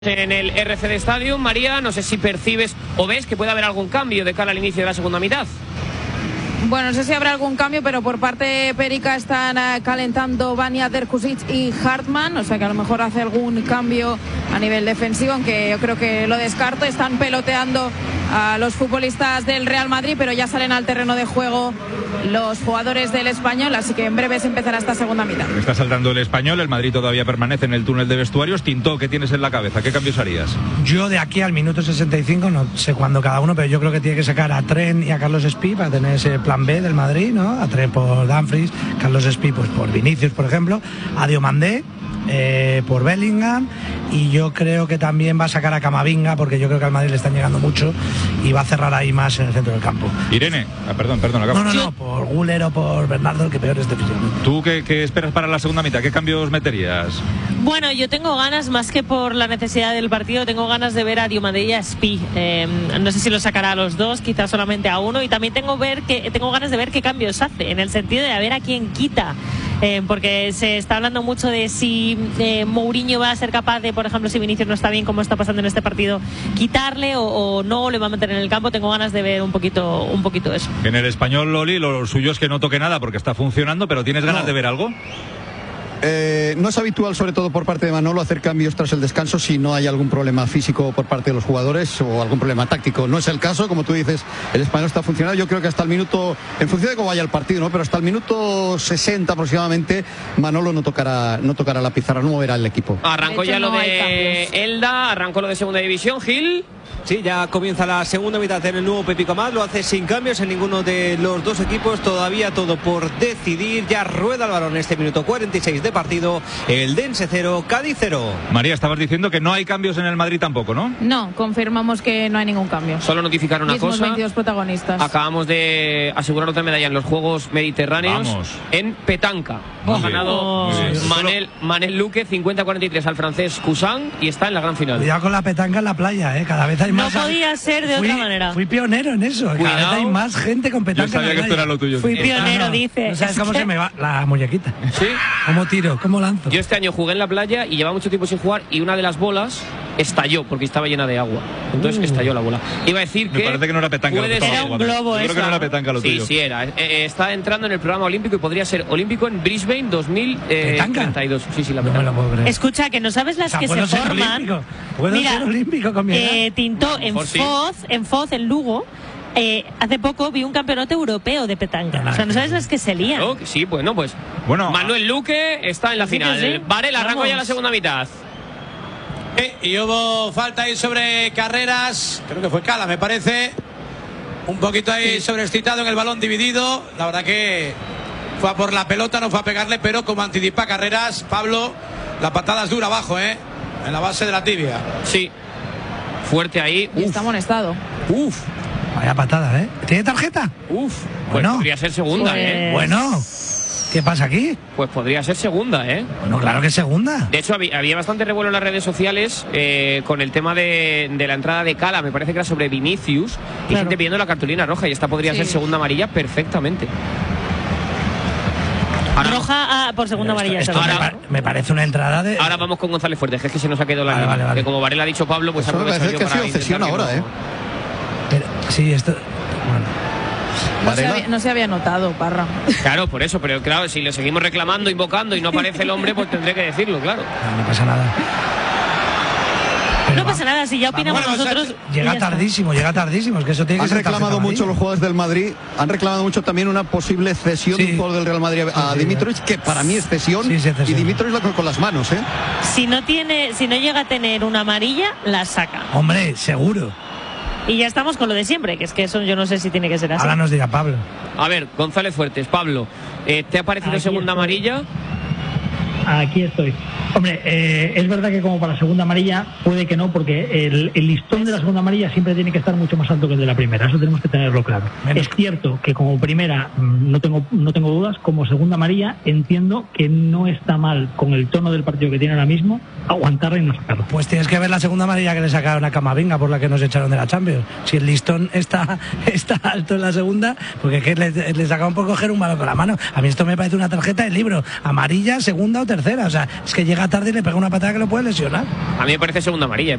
En el RCD Stadium, María, no sé si percibes o ves que puede haber algún cambio de cara al inicio de la segunda mitad. Bueno, no sé si habrá algún cambio, pero por parte Perica están calentando Vania, Derkusic y Hartman, o sea que a lo mejor hace algún cambio a nivel defensivo, aunque yo creo que lo descarto. Están peloteando a los futbolistas del Real Madrid, pero ya salen al terreno de juego los jugadores del Español, así que en breve se empezará esta segunda mitad. Está saltando el Español, el Madrid todavía permanece en el túnel de vestuarios. Tintó, ¿qué tienes en la cabeza? ¿Qué cambios harías? Yo de aquí al minuto 65, no sé cuándo cada uno, pero yo creo que tiene que sacar a Trent y a Carlos Espí para tener ese plan B del Madrid, ¿no? A Trent por Dumfries, Carlos Espí pues por Vinicius, por ejemplo, a Diomandé por Bellingham, y yo creo que también va a sacar a Camavinga, porque yo creo que al Madrid le están llegando mucho y va a cerrar ahí más en el centro del campo. Irene, perdón, acabo. No, por Güler o por Bernardo, el que peor es definitivamente. ¿Tú qué esperas para la segunda mitad? ¿Qué cambios meterías? Bueno, yo tengo ganas, más que por la necesidad del partido, tengo ganas de ver a Diomandé y a Espí. No sé si lo sacará a los dos, quizás solamente a uno, y también tengo ganas de ver qué cambios hace, en el sentido de a ver a quién quita. Porque se está hablando mucho de si Mourinho va a ser capaz de, por ejemplo, si Vinicius no está bien, como está pasando en este partido, quitarle o no le va a meter en el campo. Tengo ganas de ver un poquito eso. En el Español, Loli, lo suyo es que no toque nada porque está funcionando, pero ¿tienes ganas de ver algo? No es habitual, sobre todo por parte de Manolo, hacer cambios tras el descanso si no hay algún problema físico por parte de los jugadores o algún problema táctico. No es el caso, como tú dices, el Español está funcionando. Yo creo que hasta el minuto, en función de cómo vaya el partido, ¿no? Pero hasta el minuto 60 aproximadamente, Manolo no tocará la pizarra, no moverá el equipo. Arrancó ya lo de Elda, arrancó lo de segunda división, Gil. Sí, ya comienza la segunda mitad en el nuevo Pepico Amat, lo hace sin cambios en ninguno de los dos equipos, todavía todo por decidir, ya rueda el balón en este minuto 46 de partido, el Dense 0, Cádiz 0. María, estabas diciendo que no hay cambios en el Madrid tampoco, ¿no? No, confirmamos que no hay ningún cambio. Solo notificar una cosa. 22 protagonistas. Acabamos de asegurar otra medalla en los Juegos Mediterráneos. Vamos. En petanca. Ha ganado Manel Luque 50-43 al francés Cousin y está en la gran final. Cuidado con la petanca en la playa, cada vez hay más. No podía ser de otra manera. Fui pionero en eso. Cuidado. Cada vez hay más gente con petanca. Yo sabía en la que esto era lo tuyo. Fui pionero, dice. No sabes cómo se me va la muñequita. ¿Sí? ¿Cómo tiro? ¿Cómo lanzo? Yo este año jugué en la playa y llevaba mucho tiempo sin jugar y una de las bolas estalló porque estaba llena de agua. Entonces estalló la bola. Iba a decir que me parece que no era petanca. Era un globo. Yo creo que no era petanca lo tuyo. Sí, era. Está entrando en el programa olímpico y podría ser olímpico en Brisbane 2032. Sí, la petanca. No Escucha, que no sabes las que se forman. Puedo ser olímpico con mi edad. Tintó en Foz, en Lugo. Hace poco vi un campeonato europeo de petanca. O sea, no sabes las que se lían. Claro que sí, bueno, Manuel Luque está en la final. Sí. Varela, arrancó ya la segunda mitad. Y hubo falta ahí sobre Carreras, creo que fue Cala, me parece. Un poquito ahí sobreexcitado en el balón dividido. La verdad que fue a por la pelota, no fue a pegarle, pero como anticipa Carreras, Pablo, la patada es dura abajo, en la base de la tibia. Sí, fuerte ahí. Y está amonestado. Vaya patada, ¿Tiene tarjeta? Pues bueno, podría ser segunda, Bueno, ¿qué pasa aquí? Pues podría ser segunda, Bueno, claro que es segunda. De hecho, había bastante revuelo en las redes sociales con el tema de la entrada de Cala, me parece que era sobre Vinicius, y gente pidiendo la cartulina roja, y esta podría ser segunda amarilla perfectamente. Roja por segunda amarilla. Ahora, me parece una entrada de... Ahora vamos con González Fuerte, que es que se nos ha quedado la línea. Vale. Que como Varela ha dicho Pablo, pues me parece que ha sido cesión ahora, Pero, sí, esto... No se había notado, Parra. Claro, por eso, pero claro, si le seguimos reclamando, invocando y no aparece el hombre, pues tendré que decirlo, claro. No pasa nada. No pasa nada, si ya opinamos nosotros. Llega tardísimo, es que eso tiene que ser. Han reclamado mucho los jugadores del Madrid, han reclamado mucho también una posible cesión de un jugador del Real Madrid a Dimitrovic, que para mí es cesión, y Dimitrovic con las manos, Si no llega a tener una amarilla, la saca. Hombre, seguro. Y ya estamos con lo de siempre, que es que eso yo no sé si tiene que ser así. Ahora nos dirá Pablo. A ver, González Fuertes, Pablo, ¿te ha parecido segunda amarilla? Aquí estoy. Hombre, es verdad que como para segunda amarilla puede que no, porque el listón de la segunda amarilla siempre tiene que estar mucho más alto que el de la primera, eso tenemos que tenerlo claro. Es cierto que como primera no tengo dudas, como segunda amarilla entiendo que no está mal con el tono del partido que tiene ahora mismo aguantarla y no sacarla. Pues tienes que ver la segunda amarilla que le sacaron a Camavinga por la que nos echaron de la Champions. Si el listón está alto en la segunda, porque es que le sacaron por coger un balón con la mano. A mí esto me parece una tarjeta del libro, amarilla, segunda o tercera. tercera. O sea, es que llega tarde y le pega una patada que lo puede lesionar. A mí me parece segunda amarilla.